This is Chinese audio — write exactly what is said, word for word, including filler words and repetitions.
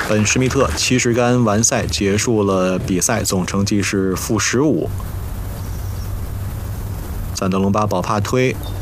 本施密特七十杆完赛，结束了比赛，总成绩是负十五。赞德隆把宝帕推